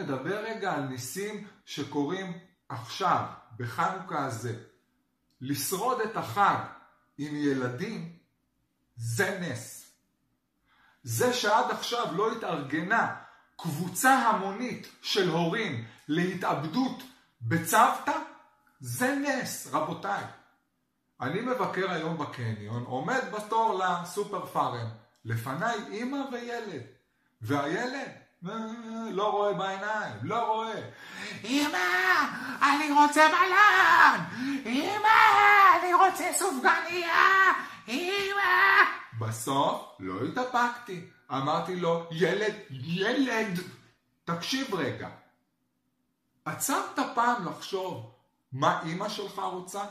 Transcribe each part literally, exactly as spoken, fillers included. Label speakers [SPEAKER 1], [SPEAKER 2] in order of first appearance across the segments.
[SPEAKER 1] נדבר רגע על ניסים שקורים עכשיו, בחנוכה הזה. לשרוד את החג עם ילדים, זה נס. זה שעד עכשיו לא התארגנה קבוצה המונית של הורים להתאבדות בצוותא, זה נס, רבותיי. אני מבקר היום בקניון, עומד בתור לסופר פארם, לפניי אמא וילד, והילד לא רואה בעיניים, לא רואה. אמא, אני רוצה בלון! אמא, אני רוצה סופגניה! אמא! בסוף לא התאפקתי, אמרתי לו, ילד, ילד, תקשיב רגע. עצרת פעם לחשוב מה אמא שלך רוצה?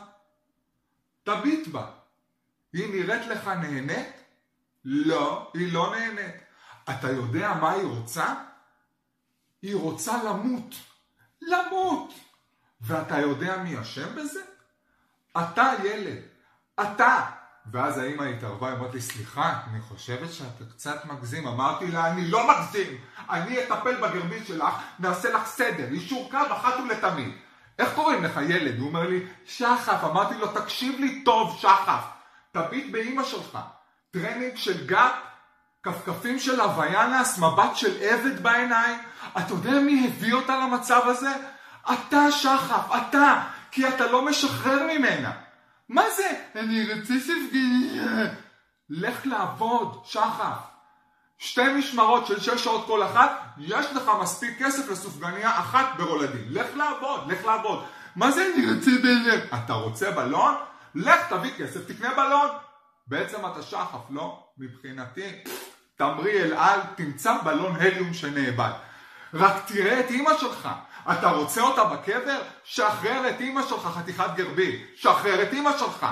[SPEAKER 1] תביט בה. היא נראית לך נהנית? לא, היא לא נהנית. אתה יודע מה היא רוצה? היא רוצה למות. למות. ואתה יודע מי אשם בזה? אתה ילד. אתה. ואז האמא התערבה, היא אמרת לי, סליחה, אני חושבת שאתה קצת מגזים. אמרתי לה, אני לא מגזים. אני אטפל בגרמית שלך, נעשה לך סדר, אישור קו אחת ולתמיד. איך קוראים לך ילד? הוא אומר לי, שחף. אמרתי לו, תקשיב לי טוב, שחף. תביט באמא שלך. טרנינג של גאפ, כפכפים של הוויאנס, מבט של עבד בעיניים. אתה יודע מי הביא אותה למצב הזה? אתה, שחף, אתה. כי אתה לא משחרר ממנה. מה זה? אני רוצה ספגניה. לך לעבוד, שחף. שתי משמרות של שש שעות כל אחת, יש לך מספיק כסף לסופגניה אחת ברולדין. לך לעבוד, לך לעבוד. מה זה אני רוצה בלון? אתה רוצה בלון? לך תביא כסף, תקנה בלון. בעצם אתה שחף, לא? מבחינתי, תמרי אל על, תמצא בלון הליום שנאבד. רק תראה את אמא שלך. אתה רוצה אותה בקבר? שחרר את אמא שלך, חתיכת גרבי. שחרר את אמא שלך.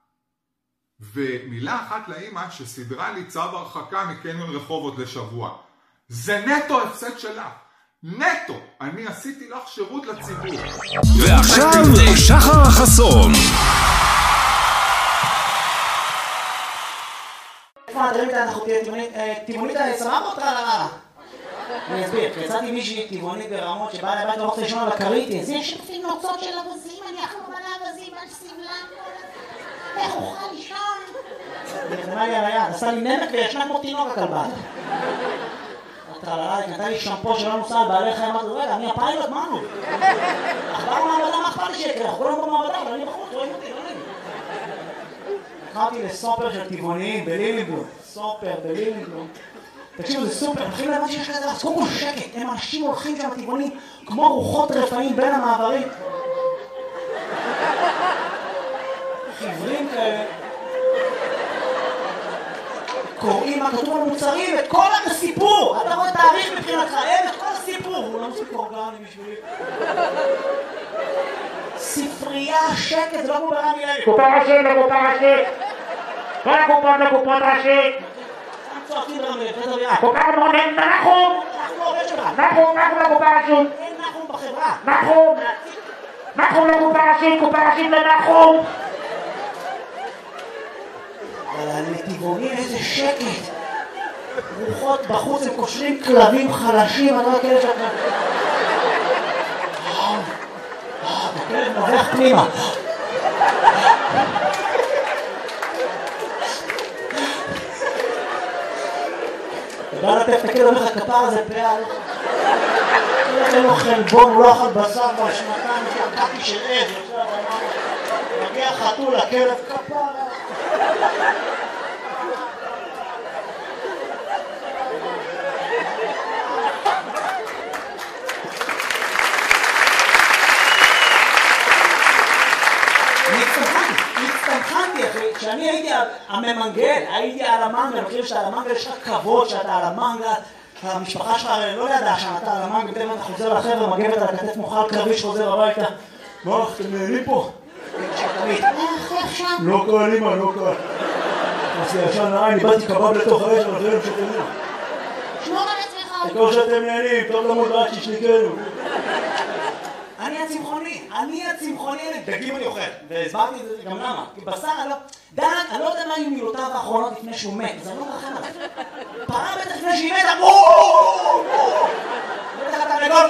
[SPEAKER 1] ומילה אחת לאמא שסדרה לי צו הרחקה מקניון רחובות לשבוע. זה נטו הפסד שלך. נטו. אני עשיתי לך שירות לציבור.
[SPEAKER 2] ועכשיו שחר חסון.
[SPEAKER 3] איפה הדברים כאלה אנחנו טבעונית סבבה אותך לרעה? אני אסביר, יצאתי מישהי טבעונית ברמות שבאה לבית לא רוצה לישון על הכרית. זה שפים נוצות של אבזים, אני אחלום על האבזים, על סבלם. איך אוכל לישון? היא נרדמה לי על היד, עשה לי נמק וישנה כמו תינוק הכלבה. טרללה, היא קנתה לי שמפו שלא נוסע על בעלי חיים, אמרתי, רגע, אני הפיילוט, מה נו? אכבר מעבדה, מה אכפת לי שיקרה? אנחנו כולם במעבדה, אבל אני בחוץ, רואים אותי, לא נעים. הלכתי לסופר של טבעוניים בלילינגלום. סופר בלילינגלום. תקשיבו, זה סופר, מתחילים להבן שיש כזה, אז קודם כל שקט, הם אנשים הולכים שם טבעונים כמו רוחות רפאים בין המעברים. חברים כאלה. קוראים מה כתוב על מוצרים, את כל הסיפור. אתה רואה תאריך מבחינתך, אין את כל הסיפור. הוא לא מוסיף אורגני בשבילי. ספרייה, שקט, זה לא כמו ברמי לוי.
[SPEAKER 4] קופה ראשית לקופה ראשית. כל הקופות לקופות ראשית.
[SPEAKER 3] צועקים ברמי לוי, פטר בירה.
[SPEAKER 4] קופה מונן, נחום.
[SPEAKER 3] אנחנו עובד שלך.
[SPEAKER 4] נחום, נחום לקופה ראשית.
[SPEAKER 3] אין נחום בחברה.
[SPEAKER 4] נחום. נחום לקופה ראשית, קופה ראשית לנחום.
[SPEAKER 3] אבל לטבעונים איזה שקט. רוחות בחוץ, הם קושרים כלבים חלשים, אני לא יודע שאתה... הכלב נובח פנימה. ובא לטף את הכלב, אומר לך כפר הזה פעל. אין לו חלבון, הוא לא אכל בשר כבר שנתיים, שקעתי של עד. מגיע חתול, הכלב כפר. כשאני הייתי הממנגל, הייתי על המנגל, אני חושב שאתה על המנגל יש לך כבוד שאתה על המנגל, המשפחה שלך לא ידעה שאתה על המנגל, פתאום אתה חוזר לחבר'ה, מגבת על הכתף מוכל קרבי שחוזר הביתה. מה, אתם נהנים פה? לא קל, אמא, לא קל. אז ישן לעין, איבדתי קבב לתוך האש, אבל זה לא שתנוע.
[SPEAKER 5] שמור על עצמך.
[SPEAKER 4] תקור שאתם נהנים, טוב למוד רק שישניקנו.
[SPEAKER 3] אני הצמחוני, אני הצמחוני, דגים אני אוכל, והסברתי את זה גם למה, כי בשר אני לא, דן, אני לא יודע מה היו מילותיו האחרונות לפני שהוא מת, אז אני לא מרחם עליו. פרה בטח לפני שהיא מתה, בואו!